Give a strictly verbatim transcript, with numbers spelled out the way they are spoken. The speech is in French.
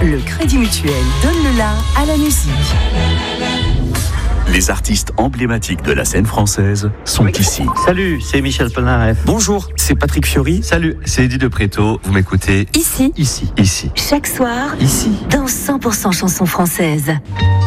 Le Crédit Mutuel donne le la à la musique. Les artistes emblématiques de la scène française sont oui. ici. Salut, c'est Michel Polnareff. Bonjour, c'est Patrick Fiori. Salut, c'est Eddie de Préto. Vous m'écoutez ici, ici, ici, chaque soir, ici, dans cent pour cent chansons françaises.